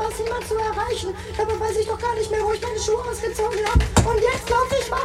was immer zu erreichen. Dabei weiß ich doch gar nicht mehr, wo ich meine Schuhe ausgezogen habe. Und jetzt laufe ich mal